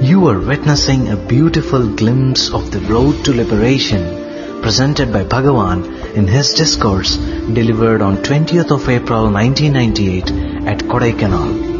You are witnessing a beautiful glimpse of the road to liberation presented by Bhagavan in his discourse delivered on 20th of April 1998 at Kodaikanal.